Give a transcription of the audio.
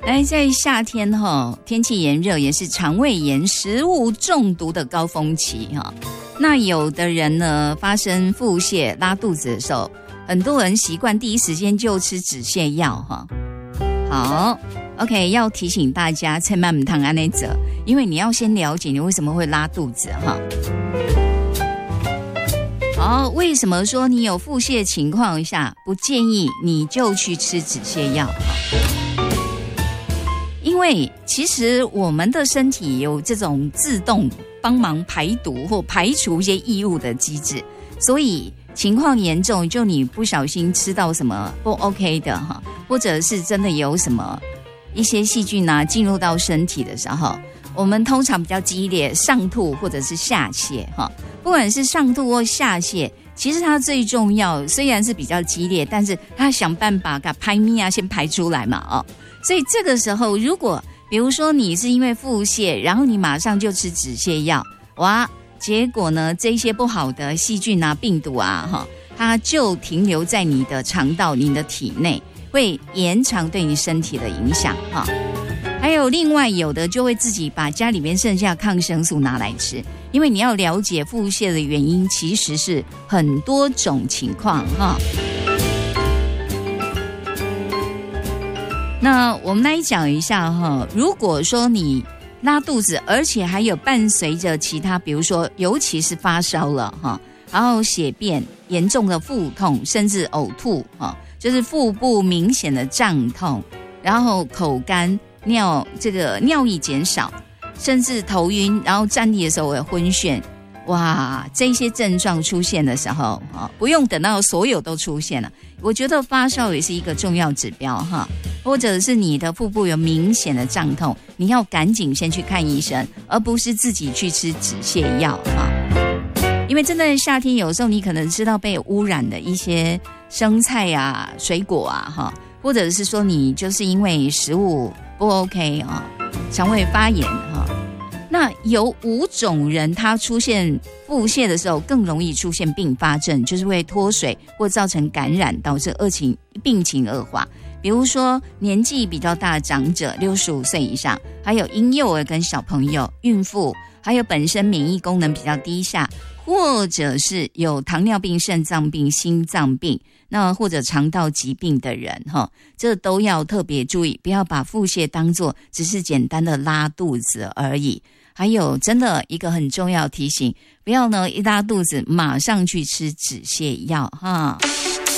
来，在夏天天气炎热，也是肠胃炎、食物中毒的高峰期那有的人呢，发生腹泻、拉肚子的时候，很多人习惯第一时间就吃止泻药好 ，OK， 要提醒大家，千万不能按呢走，因为你要先了解你为什么会拉肚子好，为什么说你有腹泻情况下不建议你就去吃止泻药？因为其实我们的身体有这种自动帮忙排毒或排除一些异物的机制，所以情况严重，就你不小心吃到什么不 OK 的或者是真的有什么一些细菌进入到身体的时候，我们通常比较激烈，上吐或者是下泻不管是上吐或下泻，其实它最重要，虽然是比较激烈，但是它想办法给它排泌先排出来嘛所以这个时候，如果比如说你是因为腹泻，然后你马上就吃止泻药，哇，结果呢，这些不好的细菌病毒它就停留在你的肠道、你的体内，会延长对你身体的影响还有另外有的就会自己把家里面剩下抗生素拿来吃，因为你要了解腹泻的原因其实是很多种情况那我们来讲一下如果说你拉肚子，而且还有伴随着其他，比如说尤其是发烧了然后血便严重的腹痛，甚至呕吐就是腹部明显的胀痛，然后口干、尿液减少，甚至头晕，然后站立的时候会昏眩。哇，这些症状出现的时候不用等到所有都出现了，我觉得发烧也是一个重要指标或者是你的腹部有明显的胀痛，你要赶紧先去看医生，而不是自己去吃止泻药因为真的夏天有时候你可能吃到被污染的一些生菜啊、水果或者是说你就是因为食物不 OK 肠胃发炎那有5种人他出现腹泻的时候更容易出现并发症，就是会脱水或造成感染，导致病情恶化。比如说年纪比较大的长者，65岁以上，还有婴幼儿跟小朋友、孕妇，还有本身免疫功能比较低下，或者是有糖尿病、肾脏病、心脏病，那或者肠道疾病的人这都要特别注意，不要把腹泻当作只是简单的拉肚子而已。还有真的一个很重要提醒，不要呢一拉肚子马上去吃止泻药